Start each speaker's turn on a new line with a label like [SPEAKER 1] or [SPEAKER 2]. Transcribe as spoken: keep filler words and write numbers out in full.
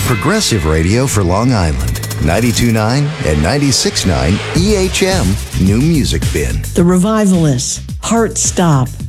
[SPEAKER 1] Progressive radio for Long Island. ninety-two point nine and ninety-six point nine E H M New Music Bin.
[SPEAKER 2] The Revivalists, Heart Stop.